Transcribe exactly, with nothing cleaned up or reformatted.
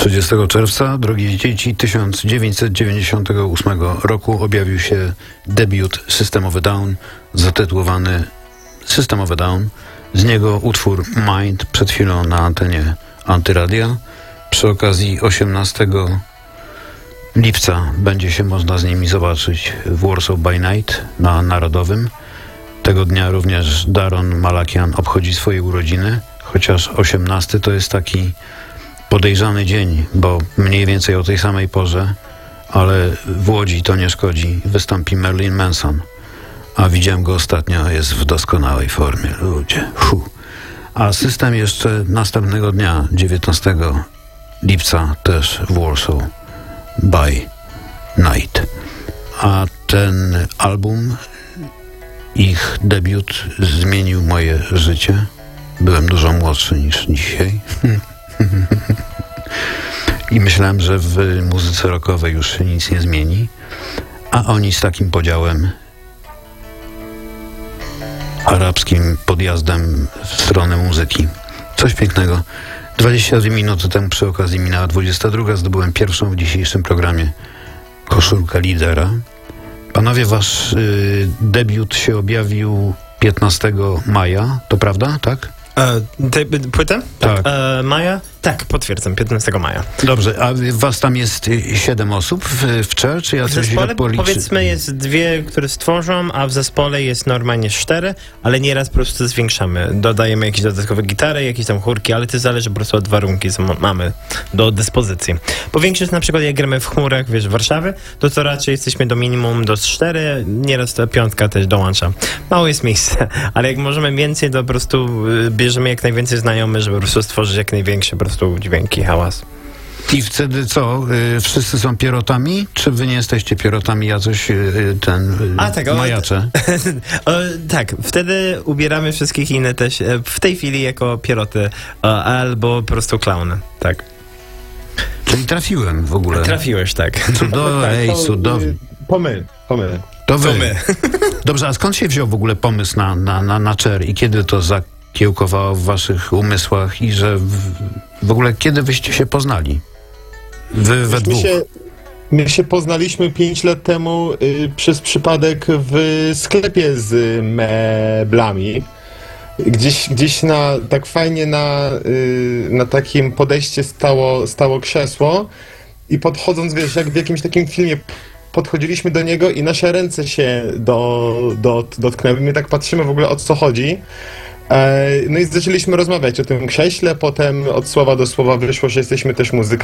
trzydziestego czerwca, drogie dzieci, tysiąc dziewięćset dziewięćdziesiątego ósmego roku objawił się debiut Systemowy Down, zatytułowany Systemowy Down. Z niego utwór Mind przed chwilą na antenie Antyradia. Przy okazji osiemnastego lipca będzie się można z nimi zobaczyć w Warsaw by Night na Narodowym. Tego dnia również Daron Malakian obchodzi swoje urodziny, chociaż osiemnasty to jest taki podejrzany dzień, bo mniej więcej o tej samej porze, ale w Łodzi to nie szkodzi, wystąpi Marilyn Manson. A widziałem go ostatnio, jest w doskonałej formie, ludzie. Fu. A System jeszcze następnego dnia, dziewiętnastego lipca, też w Warsaw by Night. A ten album, ich debiut, zmienił moje życie. Byłem dużo młodszy niż dzisiaj. I myślałem, że w muzyce rockowej już się nic nie zmieni. A oni z takim podziałem, arabskim podjazdem w stronę muzyki. Coś pięknego. dwadzieścia dwie minuty temu przy okazji minęła dwudziesta druga. Zdobyłem pierwszą w dzisiejszym programie koszulkę lidera. Panowie, wasz y, debiut się objawił piętnastego maja, to prawda, tak? E, te, płytę? Tak. E, maja? Tak, potwierdzam, piętnastego maja. Dobrze, a was tam jest siedem osób w, w Cze, czy ja W coś zespole źle policzy... powiedzmy jest dwie, które stworzą, a w zespole jest normalnie cztery, ale nieraz po prostu zwiększamy. Dodajemy jakieś dodatkowe gitary, jakieś tam chórki, ale to zależy po prostu od warunki, co mamy do dyspozycji. Bo większość na przykład jak gramy w chmurach, wiesz, w Warszawie, to to raczej jesteśmy do minimum do cztery, nieraz ta piątka też dołącza. Mało jest miejsca, ale jak możemy więcej, to po prostu bierzemy jak najwięcej znajomych, żeby po prostu stworzyć jak największe po prostu dźwięki, hałas. I wtedy co? Y, wszyscy są pierotami? Czy wy nie jesteście pierotami? Ja coś y, ten y, A, tak, o, majaczę. o, tak, wtedy ubieramy wszystkich innych też w tej chwili jako pieroty o, albo po prostu klauny, tak. Czyli trafiłem w ogóle. Trafiłeś, tak. Cudownie, ej, cudownie. Pomyl, pomyl. To wy. To my. Dobrze, a skąd się wziął w ogóle pomysł na, na, na, na Cher i kiedy to zakiełkowało w waszych umysłach i że w, w ogóle kiedy wyście się poznali? Wy we My dwóch. się, my się poznaliśmy pięć lat temu y, przez przypadek w sklepie z meblami. Gdzieś, gdzieś na, tak fajnie na, y, na takim podejście stało, stało krzesło i podchodząc, wiesz, jak w jakimś takim filmie, podchodziliśmy do niego i nasze ręce się do, do, dotknęły. My tak patrzymy w ogóle, o co chodzi. No i zaczęliśmy rozmawiać o tym krześle, potem od słowa do słowa wyszło, że jesteśmy też muzyką.